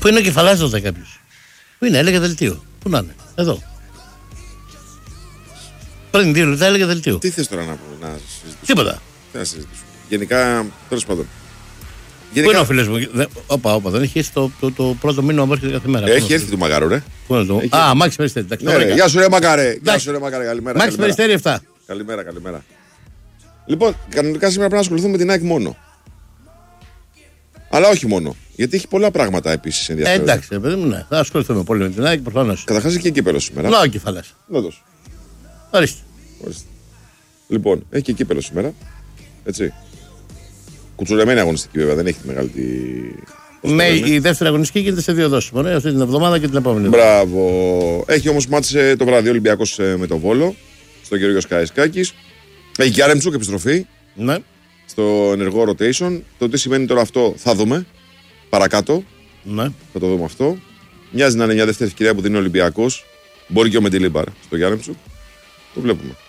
Πού είναι ο Κεφαλάς ρωτάει κάποιος. Πού είναι, έλεγε δελτίο. Πού να είναι, εδώ. Πριν 2 λεπτά έλεγε δελτίο. Τι θες τώρα να συζητήσουμε? Τίποτα. Τι να συζητήσουμε? Γενικά, τέλος πάντων. Πού είναι ο φίλος μου? Όπα, δεν έχει έρθει το πρώτο μήνυμα που έρχεται κάθε μέρα. Έχει έρθει του Μαγάρου, ρε. Πού είναι το? Α, Μάξι Περιστέρη. Γεια σου, ρε Μακάρε. Καλημέρα. Μάξι Περιστέρη 7. Καλημέρα. Λοιπόν, κανονικά σήμερα πρέπει να ασχοληθούμε με την ΑΕΚ μόνο. Αλλά όχι μόνο. Γιατί έχει πολλά πράγματα επίσης ενδιαφέροντα. Εντάξει, παιδί μου, ναι. Θα ασχοληθούμε πολύ με την ΑΕΚ προφανώς. Καταρχάς έχει και κύπελλο σήμερα. Να, ο Κεφαλάς. Νότος. Ορίστε. Λοιπόν, έχει και κύπελλο σήμερα. Έτσι. Κουτσουρεμένη αγωνιστική βέβαια, δεν έχει τη μεγάλη. Η δεύτερη αγωνιστική γίνεται σε 2 δόσεις. Ωραία, αυτή την εβδομάδα και την επόμενη. Μπράβο. Έχει όμως μάτσε το βράδυ Ολυμπιακός με το Βόλο. Στον Γεώργιος Καραϊσκάκης. Έχει και Άρεμτσουκ επιστροφή. Ναι. Στο ενεργό rotation. Το τι σημαίνει τώρα αυτό θα δούμε. Παρακάτω. Ναι. Θα το δούμε αυτό. Μοιάζει να είναι μια δεύτερη ευκαιρία που δίνει ο Ολυμπιακός. Μπορεί και ο Μεντιλίμπαρ στο Γιάρεμτσουκ. Το βλέπουμε.